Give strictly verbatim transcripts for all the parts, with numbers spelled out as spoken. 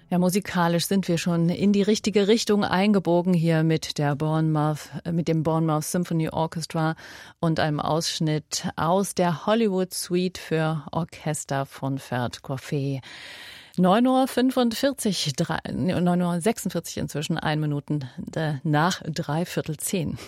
Ja, musikalisch sind wir schon in die richtige Richtung eingebogen hier mit der Bournemouth, mit dem Bournemouth Symphony Orchestra und einem Ausschnitt aus der Hollywood Suite für Orchester von Ferd Coffey. neun Uhr fünfundvierzig, neun Uhr sechsundvierzig inzwischen, ein Minuten nach dreiviertel zehn.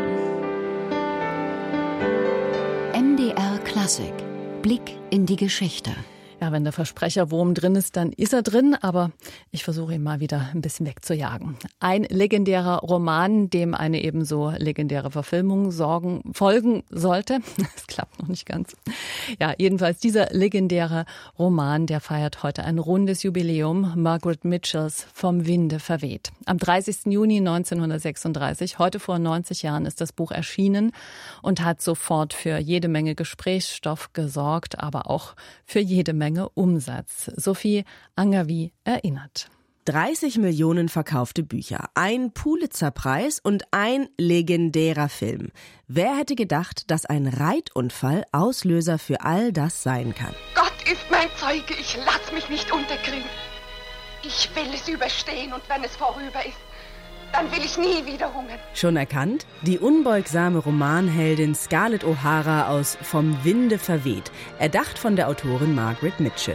M D R Klassik. Blick in die Geschichte. Ja, wenn der Versprecherwurm drin ist, dann ist er drin, aber ich versuche ihn mal wieder ein bisschen wegzujagen. Ein legendärer Roman, dem eine ebenso legendäre Verfilmung sorgen, folgen sollte. Das klappt noch nicht ganz. Ja, jedenfalls dieser legendäre Roman, der feiert heute ein rundes Jubiläum. Margaret Mitchells Vom Winde verweht. Am dreißigsten Juni neunzehnhundertsechsunddreißig, heute vor neunzig Jahren, ist das Buch erschienen und hat sofort für jede Menge Gesprächsstoff gesorgt, aber auch für jede Menge Umsatz. Sophie Angerwie erinnert. dreißig Millionen verkaufte Bücher, ein Pulitzer-Preis und ein legendärer Film. Wer hätte gedacht, dass ein Reitunfall Auslöser für all das sein kann? Gott ist mein Zeuge, ich lass mich nicht unterkriegen. Ich will es überstehen und wenn es vorüber ist, dann will ich nie wieder hungern. Schon erkannt? Die unbeugsame Romanheldin Scarlett O'Hara aus Vom Winde verweht, erdacht von der Autorin Margaret Mitchell.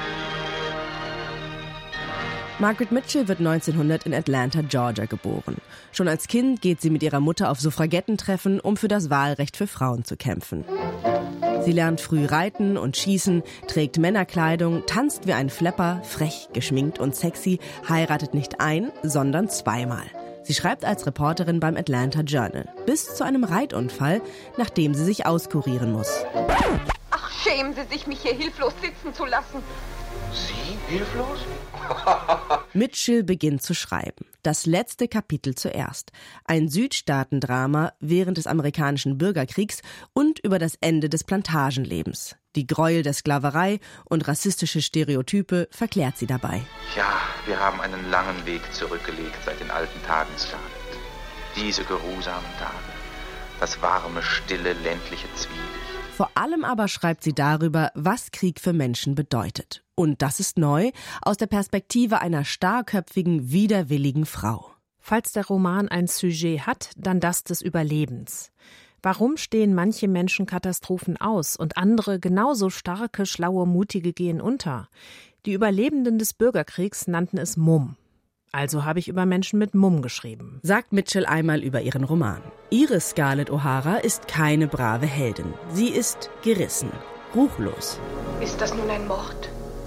Margaret Mitchell wird neunzehnhundert in Atlanta, Georgia geboren. Schon als Kind geht sie mit ihrer Mutter auf Suffragettentreffen, um für das Wahlrecht für Frauen zu kämpfen. Sie lernt früh reiten und schießen, trägt Männerkleidung, tanzt wie ein Flepper, frech, geschminkt und sexy, heiratet nicht ein, sondern zweimal. Sie schreibt als Reporterin beim Atlanta Journal, bis zu einem Reitunfall, nachdem sie sich auskurieren muss. Ach, schämen Sie sich, mich hier hilflos sitzen zu lassen. Sie hilflos? Mitchell beginnt zu schreiben. Das letzte Kapitel zuerst. Ein Südstaatendrama während des amerikanischen Bürgerkriegs und über das Ende des Plantagenlebens. Die Gräuel der Sklaverei und rassistische Stereotype verklärt sie dabei. Ja, wir haben einen langen Weg zurückgelegt seit den alten Tagen, Scarlett. Diese geruhsamen Tage. Das warme, stille, ländliche Zwielicht. Vor allem aber schreibt sie darüber, was Krieg für Menschen bedeutet. Und das ist neu, aus der Perspektive einer starrköpfigen, widerwilligen Frau. Falls der Roman ein Sujet hat, dann das des Überlebens. Warum stehen manche Menschen Katastrophen aus und andere genauso starke, schlaue, mutige gehen unter? Die Überlebenden des Bürgerkriegs nannten es Mumm. Also habe ich über Menschen mit Mumm geschrieben, sagt Mitchell einmal über ihren Roman. Ihre Scarlett O'Hara ist keine brave Heldin. Sie ist gerissen, ruchlos. Ist das nun ein Mord?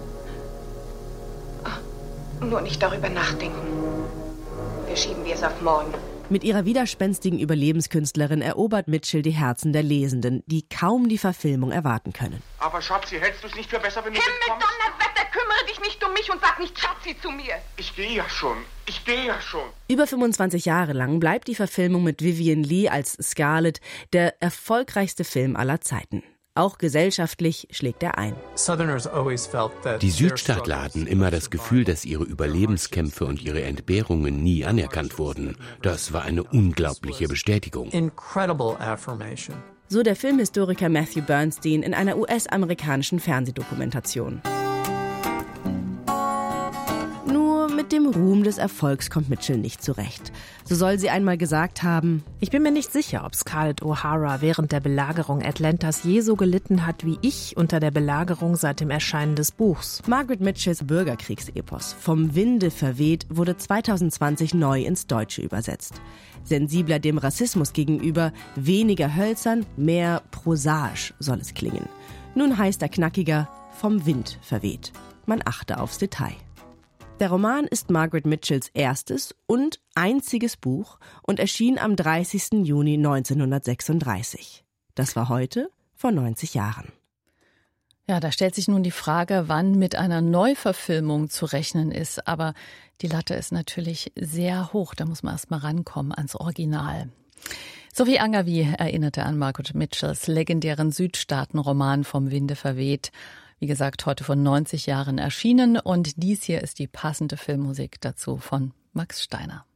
Ach, nur nicht darüber nachdenken. Verschieben wir es auf morgen. Mit ihrer widerspenstigen Überlebenskünstlerin erobert Mitchell die Herzen der Lesenden, die kaum die Verfilmung erwarten können. Aber Schatzi, hältst du es nicht für besser, wenn du Himmel, mitkommst? Donnerwetter, kümmere dich nicht um mich und sag nicht Schatzi zu mir. Ich gehe ja schon. Ich gehe ja schon. Über fünfundzwanzig Jahre lang bleibt die Verfilmung mit Vivien Leigh als Scarlett der erfolgreichste Film aller Zeiten. Auch gesellschaftlich schlägt er ein. Die Südstaatler hatten immer das Gefühl, dass ihre Überlebenskämpfe und ihre Entbehrungen nie anerkannt wurden. Das war eine unglaubliche Bestätigung. So der Filmhistoriker Matthew Bernstein in einer U S-amerikanischen Fernsehdokumentation. Nur mit dem Ruhm des Erfolgs kommt Mitchell nicht zurecht. So soll sie einmal gesagt haben: Ich bin mir nicht sicher, ob Scarlett O'Hara während der Belagerung Atlantas je so gelitten hat wie ich unter der Belagerung seit dem Erscheinen des Buchs. Margaret Mitchells Bürgerkriegsepos Vom Winde verweht wurde zweitausendzwanzig neu ins Deutsche übersetzt. Sensibler dem Rassismus gegenüber, weniger hölzern, mehr prosaisch soll es klingen. Nun heißt er knackiger Vom Wind verweht. Man achte aufs Detail. Der Roman ist Margaret Mitchells erstes und einziges Buch und erschien am dreißigsten Juni neunzehnhundertsechsunddreißig. Das war heute vor neunzig Jahren. Ja, da stellt sich nun die Frage, wann mit einer Neuverfilmung zu rechnen ist. Aber die Latte ist natürlich sehr hoch. Da muss man erst mal rankommen ans Original. Sophie Angerwie erinnerte an Margaret Mitchells legendären Südstaatenroman Vom Winde verweht. Wie gesagt, heute vor neunzig Jahren erschienen und dies hier ist die passende Filmmusik dazu von Max Steiner.